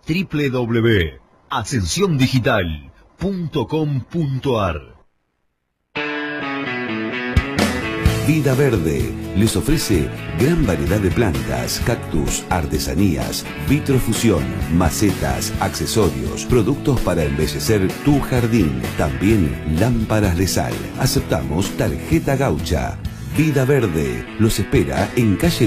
www.ascensiondigital.com.ar. Vida Verde les ofrece gran variedad de plantas, cactus, artesanías, vitrofusión, macetas, accesorios, productos para embellecer tu jardín, también lámparas de sal. Aceptamos tarjeta gaucha. Vida Verde los espera en calle